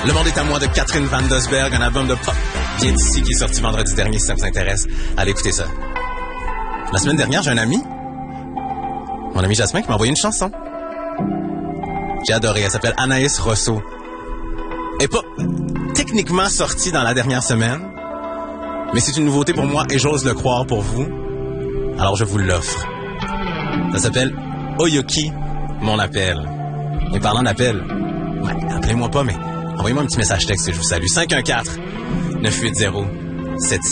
Le monde est à moi de Catherine Van Dosberg, un album de pop bien d'ici qui est sorti vendredi dernier si ça vous intéresse. Allez écouter ça. La semaine dernière, j'ai un ami, mon ami Jasmin, qui m'a envoyé une chanson. J'ai adoré, elle s'appelle Anaïs Rosso. Elle est pas techniquement sortie dans la dernière semaine, mais c'est une nouveauté pour moi et j'ose le croire pour vous. Alors je vous l'offre. Ça s'appelle Oyoki, mon appel. Et parlant d'appel, appelez-moi pas, mais envoyez-moi un petit message texte et je vous salue. 514-980-7